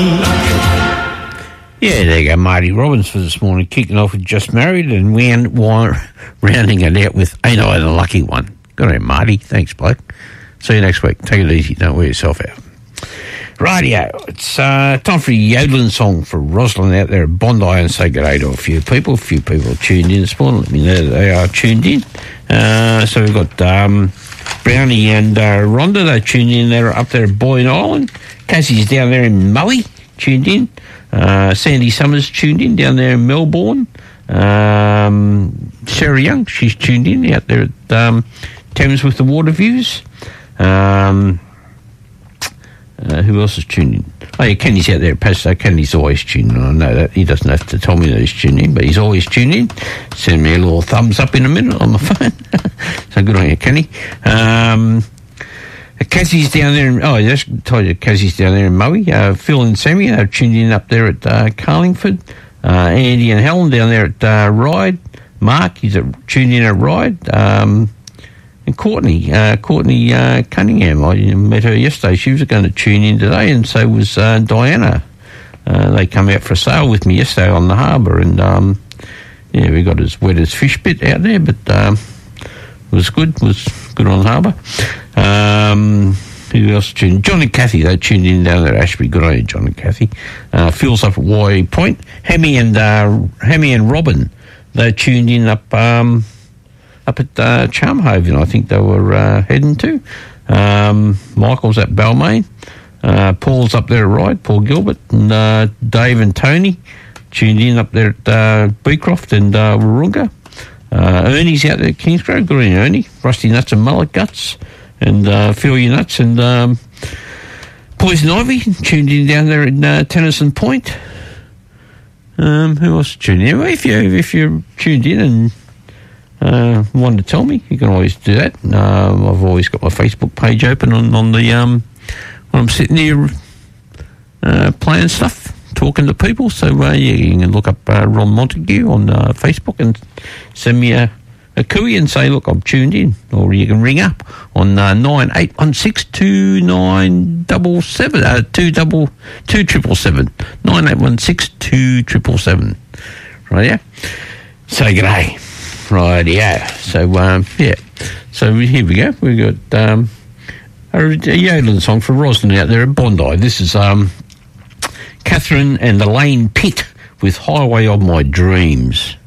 Yeah, there you go, Marty Robbins for this morning, kicking off with Just Married and rounding it out with Ain't I the Lucky One. Good on, Marty. Thanks, bloke. See you next week. Take it easy. Don't wear yourself out. Radio. It's time for a yodeling song for Rosalind out there at Bondi, and say good day to a few people. A few people tuned in this morning. Let me know that they are tuned in. So we've got Brownie and Rhonda. They're tuned in. They're up there at Boyne Island. Cassie's down there in Mully, tuned in. Sandy Summers tuned in down there in Melbourne. Sarah Young, she's tuned in out there at Thames with the water views. Who else is tuned in? Oh, yeah, Kenny's out there at Pasto. Kenny's always tuned in. I know that. He doesn't have to tell me that he's tuned in, but he's always tuned in. Send me a little thumbs up in a minute on my phone. So good on you, Kenny. Cassie's down there in, I just told you Cassie's down there in Moe. Phil and Sammy are tuned in up there at Carlingford. Andy and Helen down there at Ryde. Mark, he's tuned in at Ryde. And Courtney Cunningham, I met her yesterday. She was going to tune in today, and so was Diana. They come out for a sail with me yesterday on the harbour, and yeah, we got as wet as fish bit out there, but it was good on the harbour. Who else tuned in? John and Kathy, they tuned in down there at Ashby. Good on you, John and Kathy. Phil's up at Y Point. Hammy and Robin, they tuned in up at Charmhaven, I think they were heading to. Michael's at Balmain. Paul's up there at Ryde, Paul Gilbert. And Dave and Tony tuned in up there at Beecroft and Warunga. Ernie's out there at Kingsgrove. Good on you, Ernie. Rusty Nuts and Mullet Guts. And Feel Your Nuts and Poison Ivy tuned in down there in Tennyson Point. Who else tuned in? Well, if you're tuned in and want to tell me, you can always do that. I've always got my Facebook page open on the when I'm sitting here playing stuff, talking to people. So yeah, you can look up Ron Montague on Facebook and send me a cooey and say, look, I'm tuned in. Or you can ring up on 9816 277 9816 277. Right, yeah? Say good day. Right, yeah. So, yeah. So here we go. We've got a yodeling song for Rosalind out there at Bondi. This is Catherine and Elaine Pitt with Highway of My Dreams.